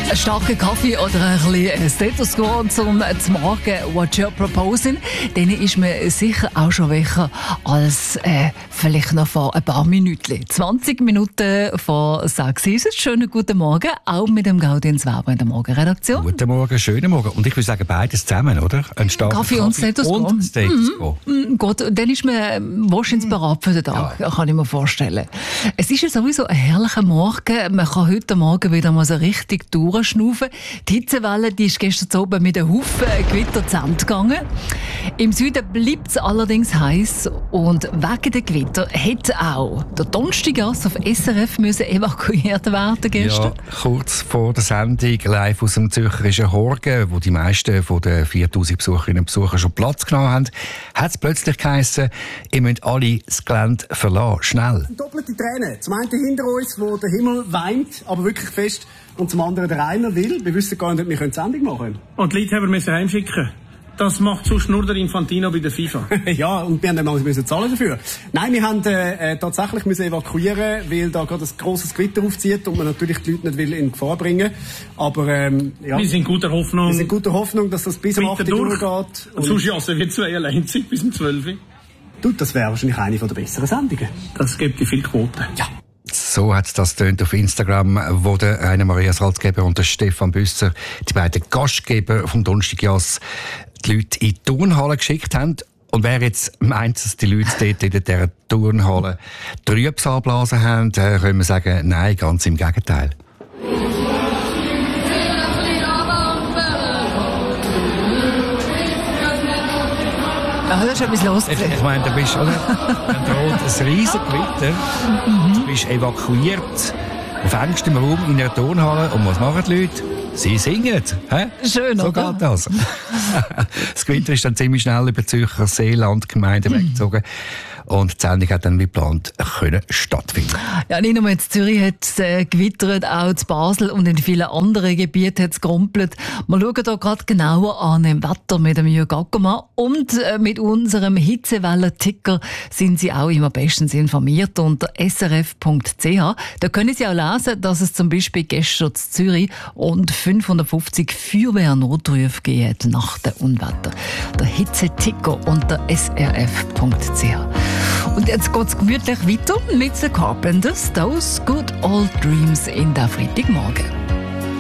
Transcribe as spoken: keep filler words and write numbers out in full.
Einen starken Kaffee oder ein bisschen Stethoskop zum Morgen «What you're proposing», dann ist man sicher auch schon wecher als äh, vielleicht noch vor ein paar Minuten. zwanzig Minuten vor sechs ist es. Schönen guten Morgen, auch mit dem Gaudenz Weber in der Morgenredaktion. Guten Morgen, schönen Morgen. Und ich würde sagen, beides zusammen, oder? Ein starker Kaffee, Kaffee und Stethoskop. Und Stethoskop. Mm, gut, dann ist man wahrscheinlich bereit für den Tag, ja. Kann ich mir vorstellen. Es ist ja sowieso ein herrlicher Morgen. Man kann heute Morgen wieder mal so richtig durchschnaufen. Die Hitzewelle, die ist gestern oben mit einem Haufen Gewitter zu Ende gegangen. Im Süden bleibt es allerdings heiß und wegen der Gewitter hätte auch der Donnerstaggasse auf S R F müssen evakuiert werden gestern. Ja, kurz vor der Sendung live aus dem Zürcherischen Horgen, wo die meisten von den viertausend Besucherinnen und Besucher schon Platz genommen haben, hat es plötzlich geheissen, ihr müsst alle das Gelände verlassen. Schnell. Doppelte Tränen. Zum einen hinter uns, wo der Himmel weint, aber wirklich fest. Und zum anderen der Rainer will. Wir wissen gar nicht, ob wir eine Sendung machen können. Und die Leute haben wir heimschicken. Das macht sonst nur der Infantino bei der FIFA. Ja, und wir haben dann müssen zahlen dafür. Nein, wir haben äh, tatsächlich müssen evakuieren, weil da gerade ein grosses Gewitter aufzieht und man natürlich die Leute nicht will in Gefahr bringen. Aber ähm, ja, wir sind guter Hoffnung. Wir sind guter Hoffnung, dass das bis um acht Uhr durchgeht. Und, und sonst jassen wir zwei allein Zeit bis um zwölf Uhr. Du, das wäre wahrscheinlich eine der besseren Sendungen. Das gibt viel Quote. Ja. So hat das tönt auf Instagram, wo der Rainer Maria Salzgeber und der Stefan Büsser, die beiden Gastgeber vom Donnerstagjass, die Leute in die Turnhalle geschickt haben. Und wer jetzt meint, dass die Leute dort in dieser Turnhalle Trübsalblasen haben, können wir sagen, nein, ganz im Gegenteil. Ja, da ist etwas los. Ich, ich meine, du bist, oder? Dann droht ein riesen Gewitter. Mhm. Du bist evakuiert auf engstem Raum in einer Turnhalle. Und was machen die Leute? Sie singen. Hä? Schön, so oder? geht das. Das Gewitter ist dann ziemlich schnell über die Zürcher Seelandgemeinde mhm. weggezogen. Und die Sendung hat dann wie geplant können stattfinden. Ja, nicht nur in Zürich hat es äh, gewittert, auch in Basel und in vielen anderen Gebieten hat es gerumpelt. Wir schauen hier gerade genauer an im Wetter mit dem Jürg Ackermann. Und äh, mit unserem Hitzewellen-Ticker sind Sie auch immer bestens informiert unter s r f punkt c h. Da können Sie auch lesen, dass es zum Beispiel gestern in Zürich rund fünfhundertfünfzig Feuerwehrnotrufe gegeben hat nach dem Unwetter. Der Hitzeticker unter s r f punkt c h. Und jetzt geht's gemütlich weiter mit den Carpenters, Those Good Old Dreams in der Freitagmorgen.